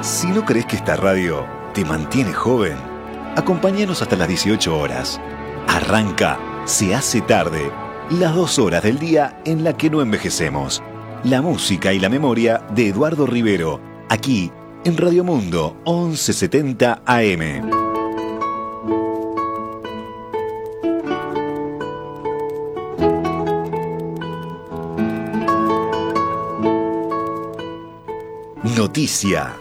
Si no crees que esta radio te mantiene joven, acompáñanos hasta las 18 horas. Arranca Se hace tarde, las 2 horas del día en la que no envejecemos. La música y la memoria de Eduardo Rivero, aquí en Radio Mundo 1170 AM. Noticia.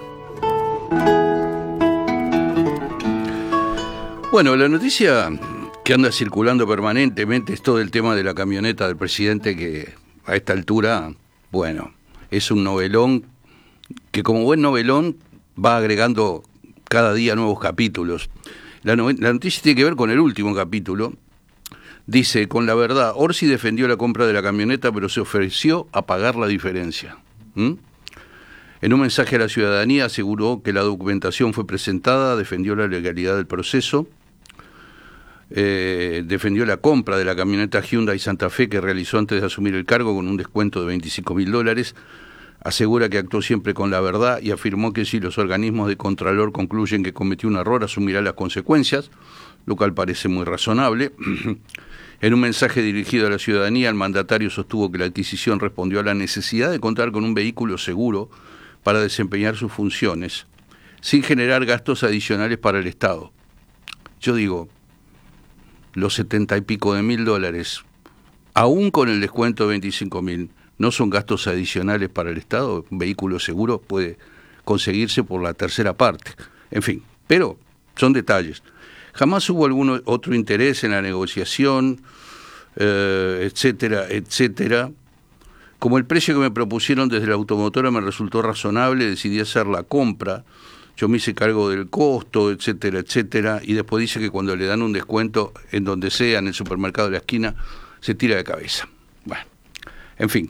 Bueno, la noticia que anda circulando permanentemente es todo el tema de la camioneta del presidente, que a esta altura, bueno, es un novelón que, como buen novelón, va agregando cada día nuevos capítulos. La noticia tiene que ver con el último capítulo. Dice: con la verdad, Orsi defendió la compra de la camioneta, pero se ofreció a pagar la diferencia. En un mensaje a la ciudadanía aseguró que la documentación fue presentada, defendió la legalidad del proceso, defendió la compra de la camioneta Hyundai Santa Fe que realizó antes de asumir el cargo con un descuento de $25.000, asegura que actuó siempre con la verdad y afirmó que si los organismos de Contralor concluyen que cometió un error, asumirá las consecuencias, lo cual parece muy razonable. En un mensaje dirigido a la ciudadanía, el mandatario sostuvo que la adquisición respondió a la necesidad de contar con un vehículo seguro para desempeñar sus funciones, sin generar gastos adicionales para el Estado. Yo digo, los $70 y pico de mil, aún con el descuento de $25.000, ¿no son gastos adicionales para el Estado? Un vehículo seguro puede conseguirse por la tercera parte. En fin, pero son detalles. Jamás hubo algún otro interés en la negociación, etcétera, etcétera. Como el precio que me propusieron desde la automotora me resultó razonable, decidí hacer la compra. Yo me hice cargo del costo, etcétera, etcétera. Y después dice que cuando le dan un descuento en donde sea, en el supermercado de la esquina, se tira de cabeza. Bueno, en fin.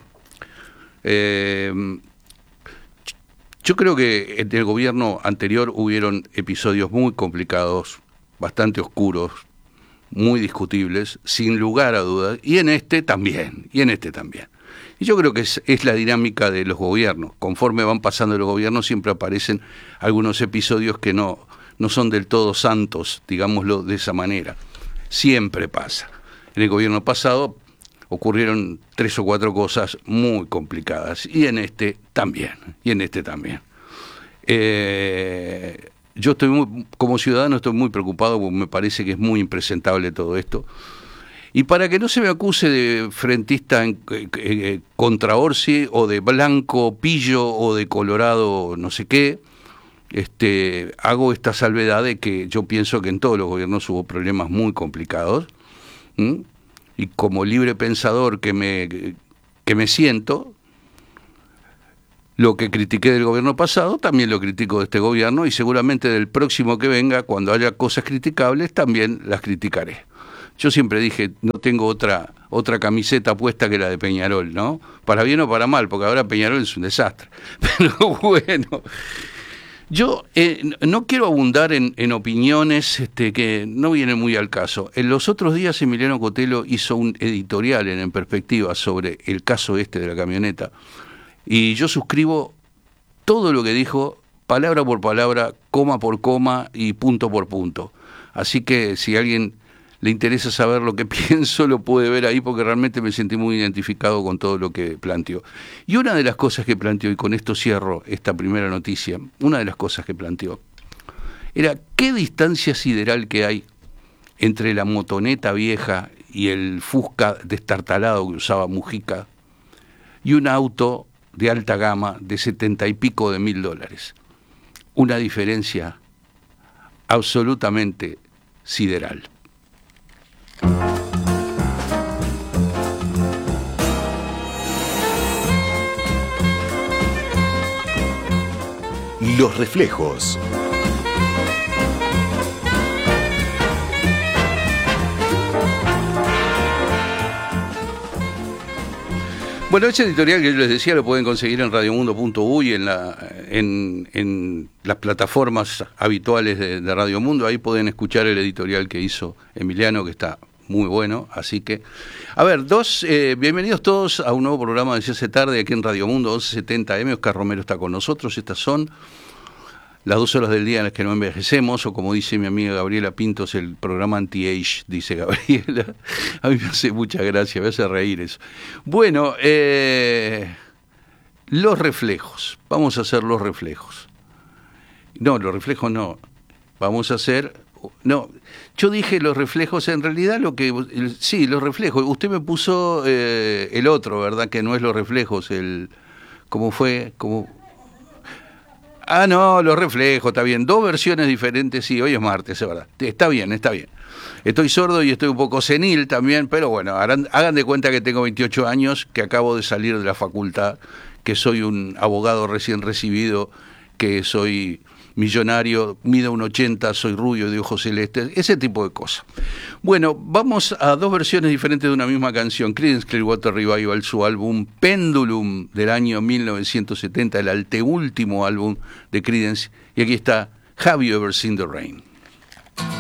Yo creo que en el gobierno anterior hubieron episodios muy complicados, bastante oscuros, muy discutibles, sin lugar a dudas, y en este también. Y yo creo que es la dinámica de los gobiernos. Conforme van pasando los gobiernos siempre aparecen algunos episodios que no son del todo santos, digámoslo de esa manera. Siempre pasa. En el gobierno pasado ocurrieron 3 o 4 cosas muy complicadas, y en este también. Yo como ciudadano estoy muy preocupado porque me parece que es muy impresentable todo esto. Y para que no se me acuse de frentista contra Orsi, o de blanco pillo, o de colorado no sé qué, hago esta salvedad de que yo pienso que en todos los gobiernos hubo problemas muy complicados, y como libre pensador que me siento, lo que critiqué del gobierno pasado también lo critico de este gobierno, y seguramente del próximo que venga, cuando haya cosas criticables, también las criticaré. Yo siempre dije, no tengo otra camiseta puesta que la de Peñarol, ¿no? Para bien o para mal, porque ahora Peñarol es un desastre. Pero bueno, yo no quiero abundar en opiniones que no vienen muy al caso. En los otros días Emiliano Cotelo hizo un editorial en Perspectiva sobre el caso de la camioneta, y yo suscribo todo lo que dijo, palabra por palabra, coma por coma y punto por punto. Así que si a alguien le interesa saber lo que pienso, lo puede ver ahí, porque realmente me sentí muy identificado con todo lo que planteó. Y una de las cosas que planteó, y con esto cierro esta primera noticia, una de las cosas que planteó era qué distancia sideral que hay entre la motoneta vieja y el Fusca destartalado que usaba Mujica, y un auto de alta gama de $70 y pico de mil. Una diferencia absolutamente sideral. Los reflejos. Bueno, ese editorial que yo les decía lo pueden conseguir en radiomundo.uy, en las plataformas habituales de Radio Mundo. Ahí pueden escuchar el editorial que hizo Emiliano, que está muy bueno. Así que, a ver, bienvenidos todos a un nuevo programa de Se hace tarde aquí en Radio Mundo 1170 AM. Oscar Romero está con nosotros. Estas son las 2 horas del día en las que no envejecemos, o como dice mi amiga Gabriela Pintos, el programa anti-age, dice Gabriela. A mí me hace mucha gracia, me hace reír eso. Bueno, los reflejos, vamos a hacer los reflejos. No, los reflejos no, vamos a hacer... No, yo dije los reflejos, en realidad sí, los reflejos. Usted me puso el otro, ¿verdad? Que no es los reflejos, ¿cómo fue? Ah, no, los reflejos, está bien. 2 versiones diferentes, sí, hoy es martes, es verdad. Está bien, está bien. Estoy sordo y estoy un poco senil también, pero bueno, hagan de cuenta que tengo 28 años, que acabo de salir de la facultad, que soy un abogado recién recibido, que soy millonario, mido 1,80, soy rubio, de ojos celestes, ese tipo de cosas. Bueno, vamos a 2 versiones diferentes de una misma canción. Creedence Clearwater Revival, su álbum Pendulum del año 1970, el anteúltimo álbum de Creedence, y aquí está Have You Ever Seen the Rain?